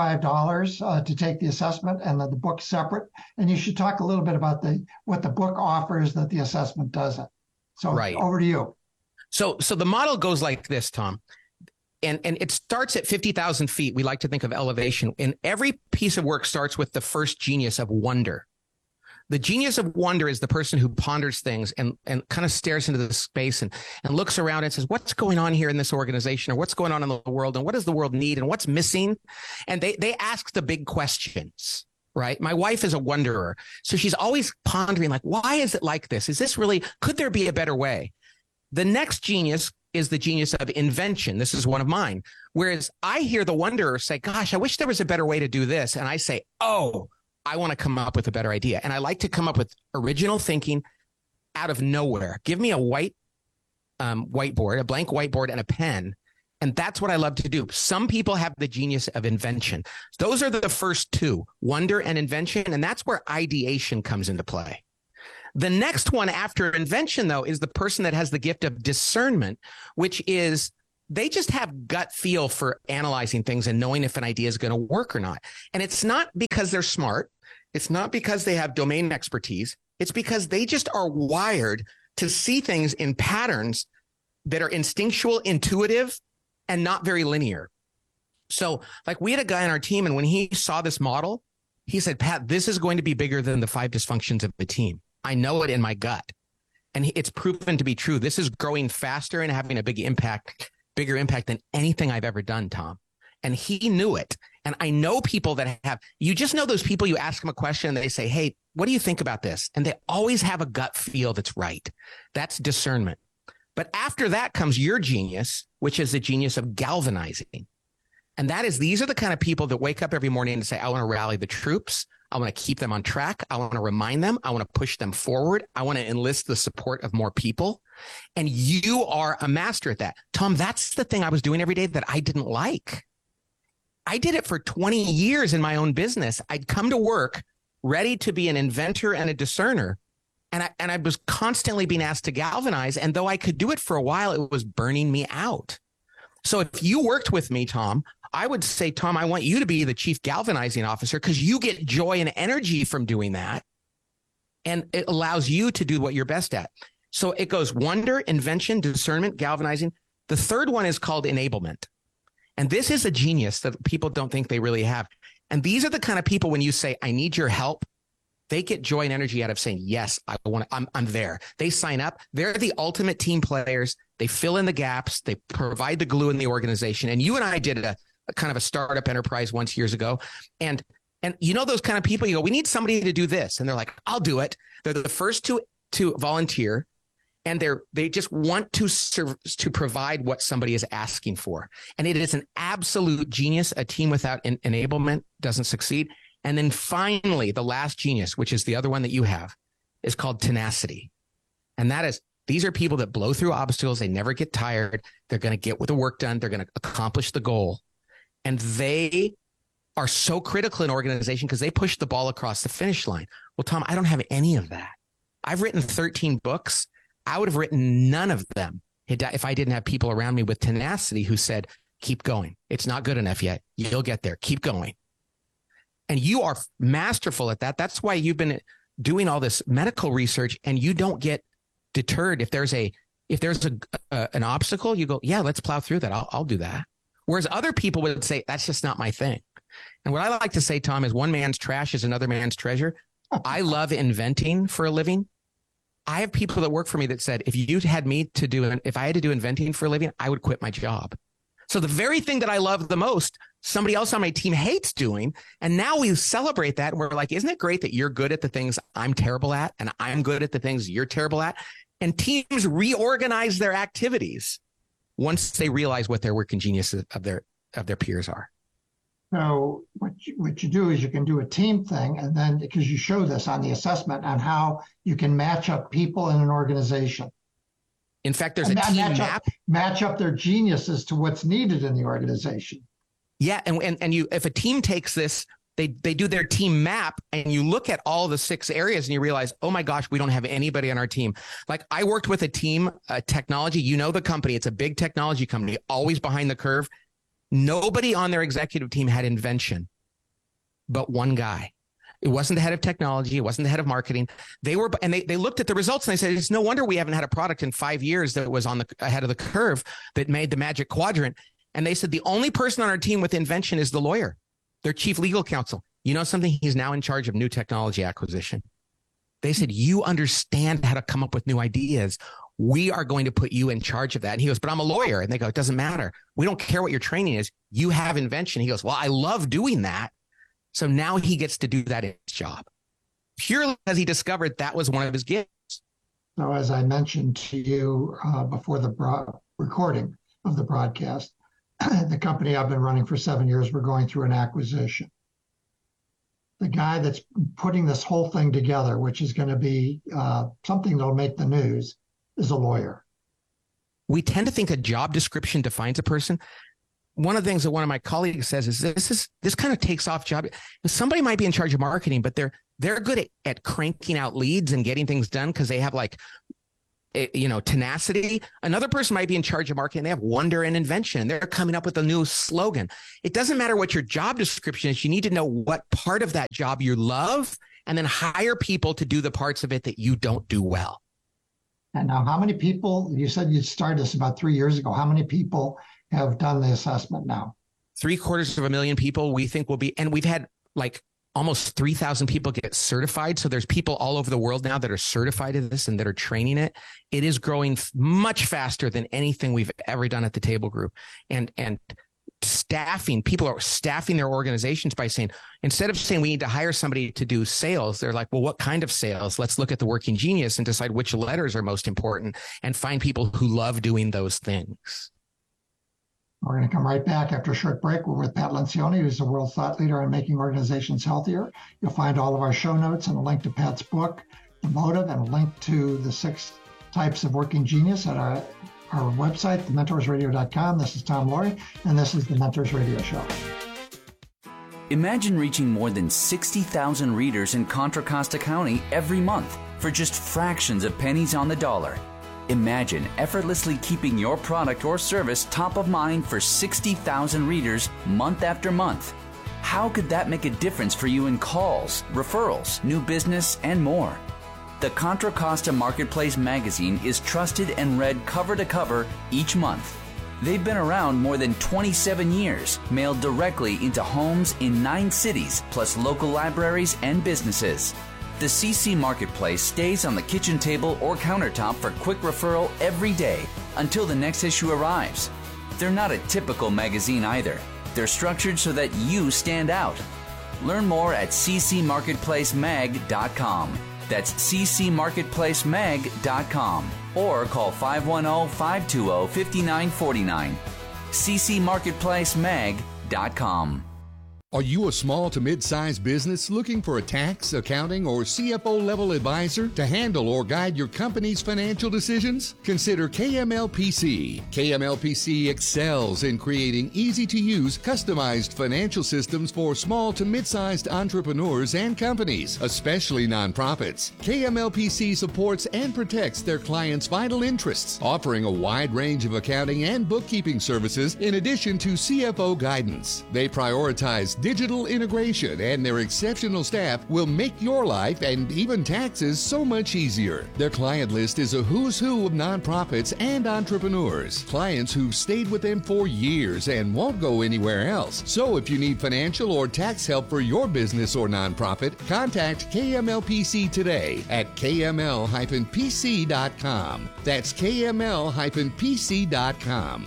$25 to take the assessment, and then the book's separate. And you should talk a little bit about what the book offers that the assessment doesn't. So right. Over to you.
So the model goes like this, Tom. And it starts at 50,000 feet. We like to think of elevation. And every piece of work starts with the first genius of wonder. The genius of wonder is the person who ponders things and kind of stares into the space and looks around and says, what's going on here in this organization, or what's going on in the world, and what does the world need, and what's missing? And they ask the big questions, right? My wife is a wonderer. So she's always pondering, like, why is it like this? Is this really, could there be a better way? The next genius is the genius of invention. This is one of mine. Whereas I hear the wanderer say, gosh, I wish there was a better way to do this. And I say, oh, I want to come up with a better idea. And I like to come up with original thinking out of nowhere. Give me a whiteboard, a blank whiteboard and a pen, And that's what I love to do. Some people have the genius of invention. Those are the first two, wonder and invention. And that's where ideation comes into play. The next one after invention, though, is the person that has the gift of discernment, which is they just have gut feel for analyzing things and knowing if an idea is going to work or not. And it's not because they're smart. It's not because they have domain expertise. It's because they just are wired to see things in patterns that are instinctual, intuitive, and not very linear. So like we had a guy on our team, and when he saw this model, he said, Pat, this is going to be bigger than the 5 dysfunctions of the team. I know it in my gut. And it's proven to be true. This is growing faster and having a bigger impact than anything I've ever done, Tom. And he knew it. And I know people that have, you just know those people, you ask them a question and they say, hey, what do you think about this? And they always have a gut feel that's right. That's discernment. But after that comes your genius, which is the genius of galvanizing. And that is, these are the kind of people that wake up every morning and say, I want to rally the troops. I want to keep them on track. I want to remind them. I want to push them forward. I want to enlist the support of more people. And you are a master at that. Tom, that's the thing I was doing every day that I didn't like. I did it for 20 years in my own business. I'd come to work ready to be an inventor and a discerner. And I was constantly being asked to galvanize. And though I could do it for a while, it was burning me out. So if you worked with me, Tom, I would say, Tom, I want you to be the chief galvanizing officer because you get joy and energy from doing that. And it allows you to do what you're best at. So it goes wonder, invention, discernment, galvanizing. The third one is called enablement. And this is a genius that people don't think they really have. And these are the kind of people, when you say, I need your help, they get joy and energy out of saying, yes, I'm there. They sign up. They're the ultimate team players. They fill in the gaps. They provide the glue in the organization. And you and I did a kind of a startup enterprise once years ago. And you know, those kind of people, you go, we need somebody to do this. And they're like, I'll do it. They're the first to volunteer. And they just want to serve, to provide what somebody is asking for. And it is an absolute genius. A team without enablement doesn't succeed. And then finally, the last genius, which is the other one that you have, is called tenacity. And that is, these are people that blow through obstacles. They never get tired. They're going to get the work done. They're going to accomplish the goal. And they are so critical in organization because they push the ball across the finish line. Well, Tom, I don't have any of that. I've written 13 books. I would have written none of them if I didn't have people around me with tenacity who said, keep going. It's not good enough yet. You'll get there. Keep going. And you are masterful at that. That's why you've been doing all this medical research and you don't get deterred. If there's an obstacle, you go, yeah, let's plow through that. I'll do that. Whereas other people would say, that's just not my thing. And what I like to say, Tom, is one man's trash is another man's treasure. I love inventing for a living. I have people that work for me that said, if I had to do inventing for a living, I would quit my job. So the very thing that I love the most, somebody else on my team hates doing. And now we celebrate that. And we're like, isn't it great that you're good at the things I'm terrible at? And I'm good at the things you're terrible at. And teams reorganize their activities once they realize what their working geniuses of their peers are.
So what you do is you can do a team thing, and then because you show this on the assessment on how you can match up people in an organization.
In fact, there's a team map.
Match up their geniuses to what's needed in the organization.
Yeah, and you, if a team takes this, they do their team map, and you look at all the 6 areas, and you realize, oh my gosh, we don't have anybody on our team. Like I worked with a team, technology. You know the company; it's a big technology company, always behind the curve. Nobody on their executive team had invention, but one guy. It wasn't the head of technology. It wasn't the head of marketing. They looked at the results and they said, it's no wonder we haven't had a product in 5 years that was on the ahead of the curve that made the magic quadrant. And they said, the only person on our team with invention is the lawyer, their chief legal counsel. You know something? He's now in charge of new technology acquisition. They said, you understand how to come up with new ideas. We are going to put you in charge of that. And he goes, but I'm a lawyer. And they go, it doesn't matter. We don't care what your training is. You have invention. He goes, well, I love doing that. So now he gets to do that in his job, purely because he discovered that was one of his gifts.
So as I mentioned to you before the recording of the broadcast, the company I've been running for 7 years, we're going through an acquisition. The guy that's putting this whole thing together, which is going to be something that'll make the news, is a lawyer.
we tend to think a job description defines a person. One of the things that one of my colleagues says is this kind of takes off job. Somebody might be in charge of marketing, but they're good at cranking out leads and getting things done because they have like, tenacity. Another person might be in charge of marketing. They have wonder and invention. They're coming up with a new slogan. It doesn't matter what your job description is. You need to know what part of that job you love and then hire people to do the parts of it that you don't do well.
And now, how many people, you said you started this about 3 years ago. How many people have done the assessment now?
750,000 people we think will be, and we've had like almost 3,000 people get certified. So there's people all over the world now that are certified in this and that are training it. It is growing much faster than anything we've ever done at the Table Group. And staffing, people are staffing their organizations by saying, instead of saying we need to hire somebody to do sales, they're like, well, what kind of sales? Let's look at the Working Genius and decide which letters are most important and find people who love doing those things.
We're going to come right back after a short break. We're with Pat Lencioni, who's the world thought leader on making organizations healthier. You'll find all of our show notes and a link to Pat's book, The Motive, and a link to the 6 types of Working Genius at our website, thementorsradio.com. This is Tom Laurie, and this is the Mentors Radio Show.
Imagine reaching more than 60,000 readers in Contra Costa County every month for just fractions of pennies on the dollar. Imagine effortlessly keeping your product or service top of mind for 60,000 readers month after month. How could that make a difference for you in calls, referrals, new business, and more? The Contra Costa Marketplace magazine is trusted and read cover to cover each month. They've been around more than 27 years, mailed directly into homes in 9 cities, plus local libraries and businesses. The CC Marketplace stays on the kitchen table or countertop for quick referral every day until the next issue arrives. They're not a typical magazine either. They're structured so that you stand out. Learn more at ccmarketplacemag.com. That's ccmarketplacemag.com or call 510-520-5949. ccmarketplacemag.com.
Are you a small to mid-sized business looking for a tax, accounting, or CFO-level advisor to handle or guide your company's financial decisions? Consider KMLPC. KMLPC excels in creating easy-to-use, customized financial systems for small to mid-sized entrepreneurs and companies, especially nonprofits. KMLPC supports and protects their clients' vital interests, offering a wide range of accounting and bookkeeping services in addition to CFO guidance. They prioritize digital integration, and their exceptional staff will make your life and even taxes so much easier. Their client list is a who's who of nonprofits and entrepreneurs, clients who've stayed with them for years and won't go anywhere else. So if you need financial or tax help for your business or nonprofit, contact KMLPC today at kml-pc.com. That's kml-pc.com.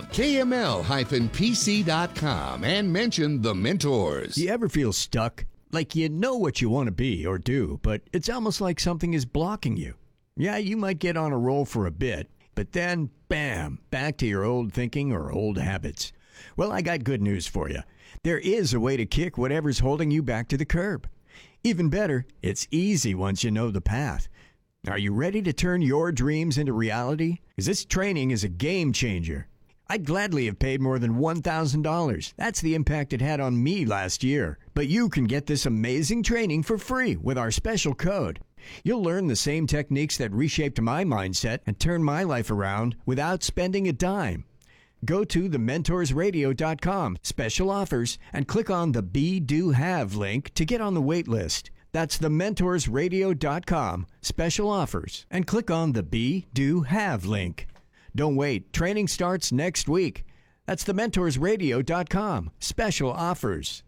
kml-pc.com, and mention the Mentors.
Do you ever feel stuck? Like you know what you want to be or do, but it's almost like something is blocking you. Yeah, you might get on a roll for a bit, but then, bam, back to your old thinking or old habits. Well, I got good news for you. There is a way to kick whatever's holding you back to the curb. Even better, it's easy once you know the path. Are you ready to turn your dreams into reality? Because this training is a game changer. I'd gladly have paid more than $1,000. That's the impact it had on me last year. But you can get this amazing training for free with our special code. You'll learn the same techniques that reshaped my mindset and turned my life around without spending a dime. Go to thementorsradio.com, special offers, and click on the Be, Do, Have link to get on the wait list. That's thementorsradio.com, special offers, and click on the Be, Do, Have link. Don't wait. Training starts next week. That's thementorsradio.com. Special offers.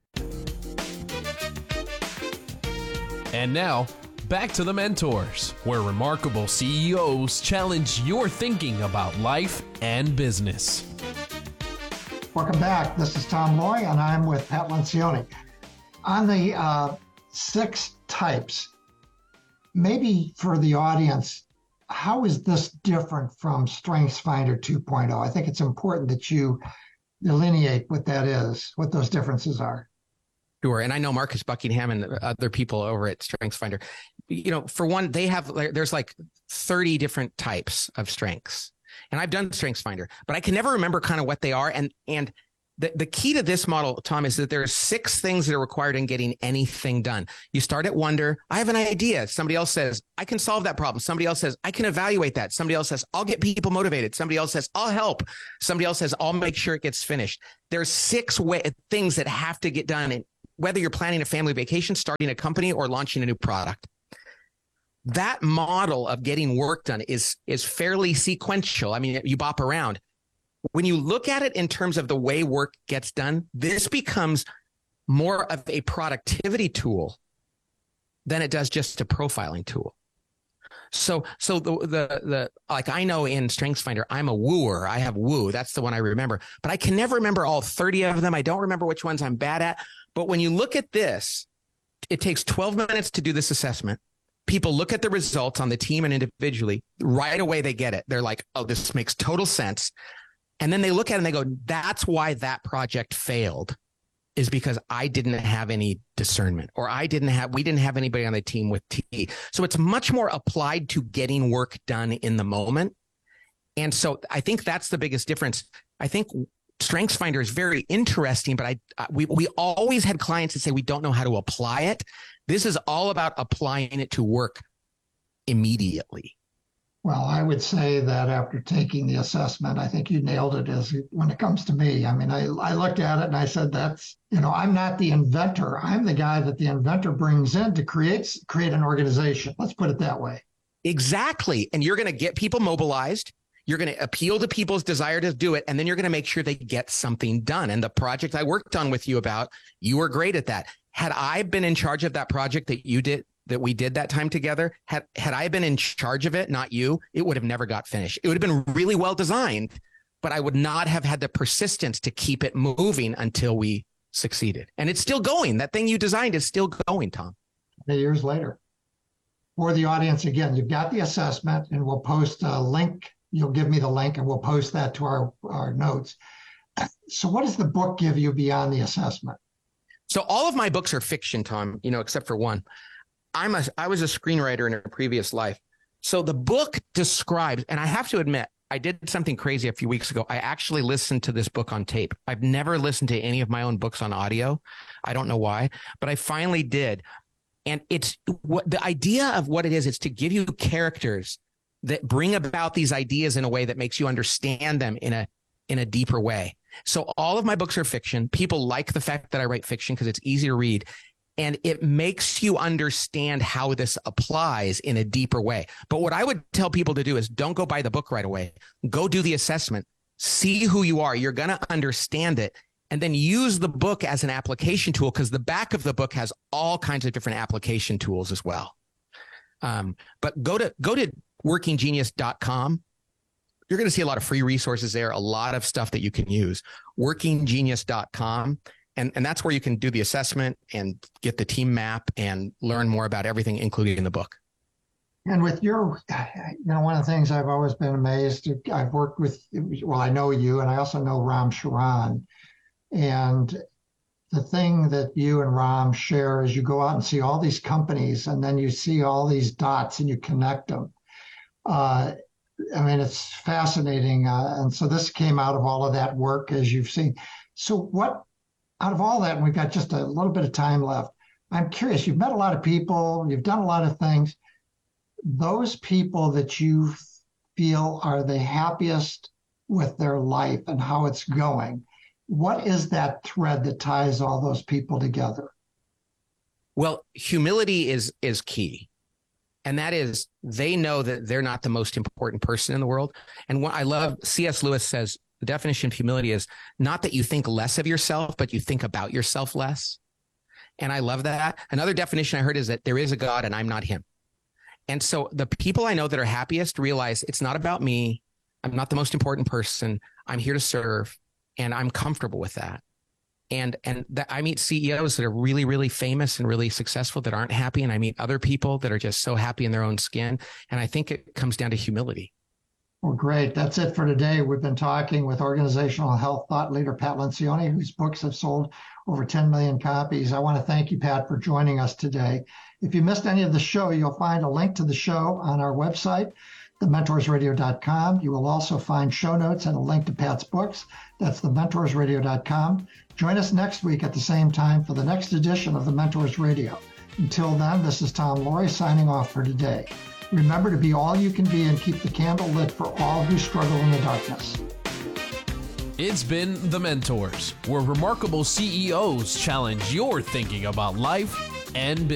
And now, back to the Mentors, where remarkable CEOs challenge your thinking about life and business.
Welcome back. This is Tom Laurie, and I'm with Pat Lencioni. On the 6 types, maybe for the audience, how is this different from StrengthsFinder 2.0? I think it's important that you delineate what that is, what those differences are.
Sure. And I know Marcus Buckingham and other people over at StrengthsFinder, for one, there's like 30 different types of strengths. And I've done StrengthsFinder, but I can never remember kind of what they are. And the key to this model, Tom, is that there are 6 things that are required in getting anything done. You start at wonder. I have an idea. Somebody else says, I can solve that problem. Somebody else says, I can evaluate that. Somebody else says, I'll get people motivated. Somebody else says, I'll help. Somebody else says, I'll make sure it gets finished. There's 6 things that have to get done. And whether you're planning a family vacation, starting a company, or launching a new product. That model of getting work done is fairly sequential. I mean, you bop around. When you look at it in terms of the way work gets done, this becomes more of a productivity tool than it does just a profiling tool. So the like, I know in StrengthsFinder, I'm a wooer. I have woo. That's the one I remember, but I can never remember all 30 of them. I don't remember which ones I'm bad at. But when you look at this, it takes 12 minutes to do this assessment. People look at the results on the team and individually. Right away, they get it. They're like, oh, this makes total sense. And then they look at it and they go, that's why that project failed, is because I didn't have any discernment, or we didn't have anybody on the team with T. So it's much more applied to getting work done in the moment. And so I think that's the biggest difference. I think StrengthsFinder is very interesting, but we always had clients that say we don't know how to apply it. This is all about applying it to work immediately.
Well, I would say that after taking the assessment, I think you nailed it when it comes to me. I mean, I looked at it and I said, I'm not the inventor. I'm the guy that the inventor brings in to create an organization. Let's put it that way.
Exactly. And you're going to get people mobilized. You're going to appeal to people's desire to do it. And then you're going to make sure they get something done. And the project I worked on with you about, you were great at that. Had I been in charge of that project that we did that time together, had I been in charge of it, not you, it would have never got finished. It would have been really well designed, but I would not have had the persistence to keep it moving until we succeeded. And it's still going. That thing you designed is still going, Tom.
Years later. For the audience, again, you've got the assessment, and we'll post a link. You'll give me the link and we'll post that to our notes. So what does the book give you beyond the assessment?
So all of my books are fiction, Tom, except for one. I was a screenwriter in a previous life. So the book describes, and I have to admit, I did something crazy a few weeks ago. I actually listened to this book on tape. I've never listened to any of my own books on audio. I don't know why, but I finally did. And it's what the idea of what it is. It's to give you characters that bring about these ideas in a way that makes you understand them in a deeper way. So all of my books are fiction. People like the fact that I write fiction because it's easy to read. And it makes you understand how this applies in a deeper way. But what I would tell people to do is don't go buy the book right away. Go do the assessment. See who you are. You're going to understand it. And then use the book as an application tool, because the back of the book has all kinds of different application tools as well. But go to workinggenius.com. You're going to see a lot of free resources there, a lot of stuff that you can use. Workinggenius.com. And that's where you can do the assessment and get the team map and learn more about everything, including in the book.
And with one of the things I've always been amazed, I've worked with, I know you, and I also know Ram Charan. And the thing that you and Ram share is you go out and see all these companies, and then you see all these dots and you connect them. It's fascinating. And so this came out of all of that work, as you've seen. So out of all that, and we've got just a little bit of time left, I'm curious, you've met a lot of people, you've done a lot of things. Those people that you feel are the happiest with their life and how it's going, what is that thread that ties all those people together?
Well, humility is key. And that is, they know that they're not the most important person in the world. And what I love, C.S. Lewis says, the definition of humility is not that you think less of yourself, but you think about yourself less. And I love that. Another definition I heard is that there is a God and I'm not him. And so the people I know that are happiest realize it's not about me. I'm not the most important person. I'm here to serve, and I'm comfortable with that. And that I meet CEOs that are really, really famous and really successful that aren't happy. And I meet other people that are just so happy in their own skin. And I think it comes down to humility.
Well, great. That's it for today. We've been talking with organizational health thought leader Pat Lencioni, whose books have sold over 10 million copies. I want to thank you, Pat, for joining us today. If you missed any of the show, you'll find a link to the show on our website. thementorsradio.com. You will also find show notes and a link to Pat's books. That's thementorsradio.com. Join us next week at the same time for the next edition of The Mentors Radio. Until then, this is Tom Laurie signing off for today. Remember to be all you can be and keep the candle lit for all who struggle in the darkness.
It's been The Mentors, where remarkable CEOs challenge your thinking about life and business.